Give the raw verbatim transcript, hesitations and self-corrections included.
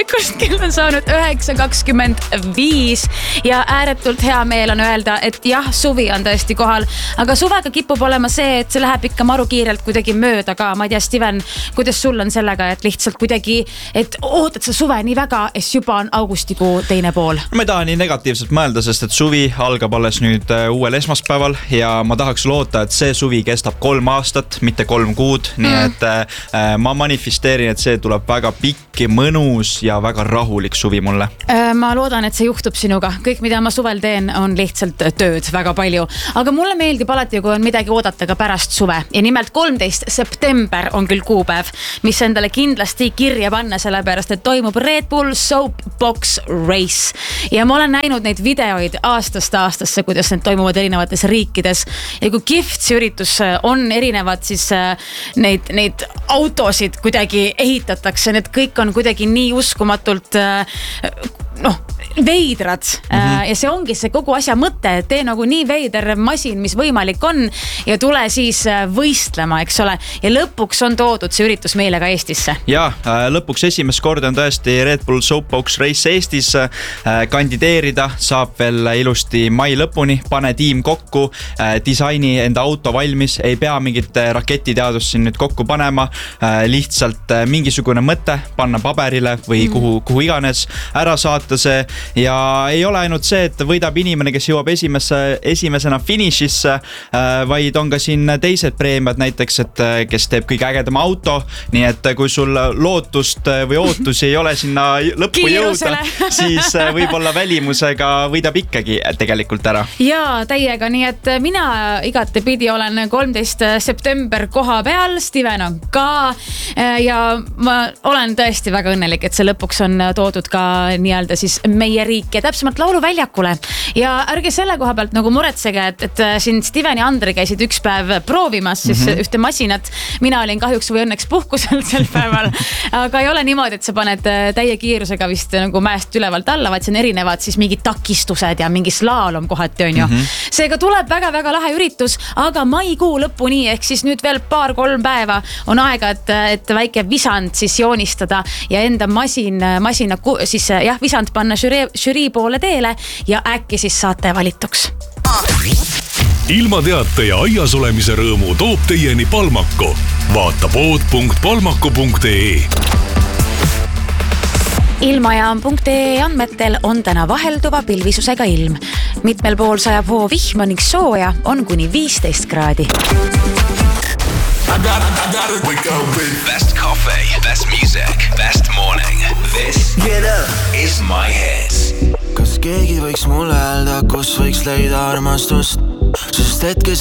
hommikust, kell on saanud üheksa kakskümmend viis ja ääretult hea meel on öelda, et jah, suvi on tõesti kohal, aga suvega kipub olema see, et see läheb ikka maru kiirelt kuidagi mööda ka. Ma ei tea, Steven, kuidas sul on sellega, et lihtsalt kuidagi, et ootad sa suve nii väga, es juba on augustikuu teine pool? Ma ei taha nii negatiivselt mõelda, sest et suvi algab alles nüüd uuel esmaspäeval ja ma tahaks loota, et see suvi kestab kolm aastat, mitte kolm kuud, nii mm. et äh, ma manifesteerin, et see tuleb väga pikk, mõnus ja väga rahulik suvi mulle. Ma loodan, et see juhtub sinuga. Kõik, mida ma suvel teen, on lihtsalt tööd väga palju. Aga mulle meeldib alati, kui on midagi oodata ka pärast suve. Ja nimelt kolmteist september on küll kuupäev, mis endale kindlasti kirja panna, sellepärast, et toimub Red Bull Soapbox Race. Ja ma olen näinud neid videoid aastast aastasse, kuidas need toimuvad erinevates riikides. Ja kui kihvt see üritus on erinevad, siis neid, neid autosid kuidagi ehitatakse. Need kõik on kuidagi nii uskumatult noh, veidrad mm-hmm. ja see ongi see kogu asja mõte, et tee nagu nii veider masin, mis võimalik on ja tule siis võistlema, eks ole, ja lõpuks on toodud see üritus meile ka Eestisse. Ja, lõpuks esimest korda on tõesti Red Bull Soapbox Race Eestis. Kandideerida saab veel ilusti mai lõpuni, pane tiim kokku, disaini enda auto valmis, ei pea mingit raketiteadust siin nüüd kokku panema, lihtsalt mingisugune mõte panna paberile või mm. kuhu, kuhu iganes, ära saata see ja ei ole ainult see, et võidab inimene, kes jõuab esimese, esimesena finišisse, vaid on ka siin teised preemiad, näiteks, et kes teeb kõige ägedama auto, nii et kui sul lootust või ootusi ei ole sinna lõppu jõuda, siis võib-olla välimusega võidab ikkagi tegelikult ära. Jaa, täiega, nii et mina igatepidi olen kolmteist september koha peal, Steven on ka ja ma olen tõesti väga õnnelik, et see lõpuks on toodud ka nii-öelda siis meie riik ja täpsemalt lauluväljakule. Ja ärge selle koha pealt nagu muretsege, et, et siin Steven ja Andri käisid üks päev proovimas siis mm-hmm. ühte masinat. Mina olin kahjuks või õnneks puhkusel sel päeval, aga ei ole niimoodi, et sa paned täie kiirusega vist nagu mäest ülevalt alla, vaid see on erinevad siis mingid takistused ja mingi slaalom kohati on ju. Mm-hmm. Seega tuleb väga-väga lahe üritus, aga maikuu lõpuni, ehk siis nüüd veel paar-kolm päeva on aega, et, et väike visand siis joonistada ja enda masin, masina siis jah, visand panna žürii, žürii poole teele ja äkki siis saate valituks. Ilma teate ja aias olemise rõõmu toob teieni Palmako. Vaata pood punkt palmako punkt ee. Ilmajaam punkt ee andmetel on täna vahelduva pilvisusega ilm. Mitmel pool sajab hoo vihma ning sooja on kuni viisteist kraadi. I gotta, I gotta wake up with best coffee, best music, best morning. This Get up is my hits. Kas keegi võiks mulle öelda, kus võiks leida armastust? Sest hetkes